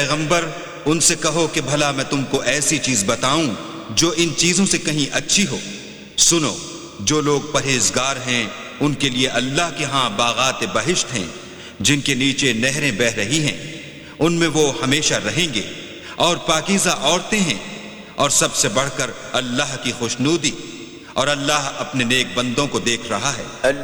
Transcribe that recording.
पैगंबर, उनसे कहो कि भला मैं तुमको ऐसी चीज बताऊं जो इन चीजों से कहीं अच्छी हो। सुनो, जो लोग परहेजगार हैं उनके लिए अल्लाह के यहाँ बागात बहिश्त हैं जिनके नीचे नहरें बह रही हैं, उनमें वो हमेशा रहेंगे। और पाकीज़ा औरतें हैं, और सबसे बढ़कर अल्लाह की खुशनूदी, और अल्लाह अपने नेक बंदों को देख रहा है।